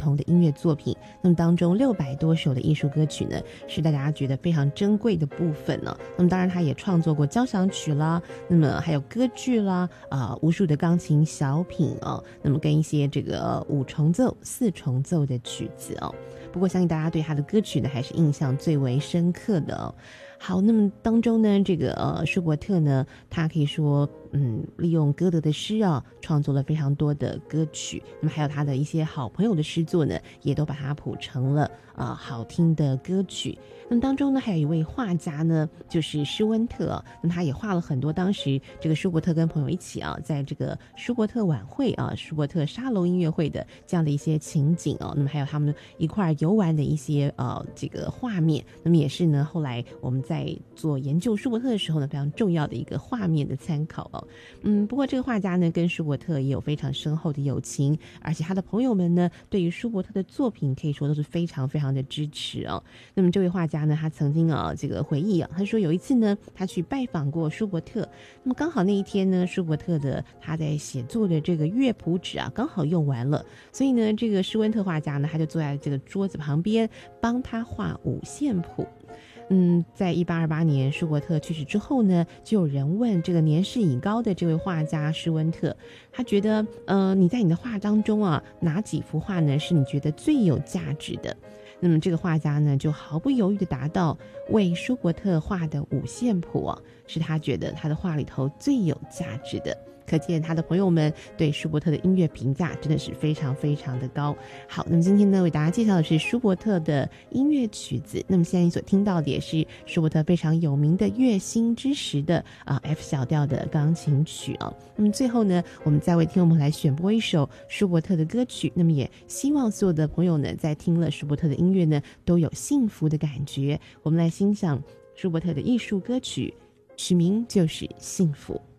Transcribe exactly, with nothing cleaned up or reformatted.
重的音乐作品。那么当中六百多首的艺术歌曲呢，是大家觉得非常珍贵的部分呢。那么当然他也创作过交响曲啦，那么还有歌剧啦，啊、呃，无数的钢琴小品啊，那么跟一些这个五重奏、四重奏的曲子哦。不过相信大家对他的歌曲呢，还是印象最为深刻的哦。好，那么当中呢，这个呃舒伯特呢，他可以说嗯，利用歌德的诗啊，创作了非常多的歌曲。那么还有他的一些好朋友的诗作呢，也都把它谱成了啊、呃、好听的歌曲。那么当中呢，还有一位画家呢，就是施温特。那么他也画了很多当时这个舒伯特跟朋友一起啊，在这个舒伯特晚会啊、舒伯特沙龙音乐会的这样的一些情景哦。那么还有他们一块游玩的一些呃这个画面。那么也是呢，后来我们在做研究舒伯特的时候呢，非常重要的一个画面的参考哦。嗯，不过这个画家呢，跟舒伯特也有非常深厚的友情，而且他的朋友们呢，对于舒伯特的作品可以说都是非常非常的支持哦。那么这位画家呢，他曾经啊这个回忆啊，他说有一次呢，他去拜访过舒伯特，那么刚好那一天呢，舒伯特的他在写作的这个乐谱纸啊，刚好用完了，所以呢，这个施温特画家呢，他就坐在这个桌子旁边帮他画五线谱。嗯，在一八二八年舒伯特去世之后呢，就有人问这个年事已高的这位画家施温特，他觉得呃你在你的画当中啊，哪几幅画呢是你觉得最有价值的？那么这个画家呢，就毫不犹豫地答道，为舒伯特画的五线谱啊，是他觉得他的画里头最有价值的。可见他的朋友们对舒伯特的音乐评价真的是非常非常的高。好，那么今天呢，为大家介绍的是舒伯特的音乐曲子。那么现在你所听到的也是舒伯特非常有名的乐心之时的啊 F 小调的钢琴曲啊。那么最后呢，我们再为听众朋友来选播一首舒伯特的歌曲。那么也希望所有的朋友呢，在听了舒伯特的音乐呢，都有幸福的感觉。我们来欣赏舒伯特的艺术歌曲，曲名就是《幸福》。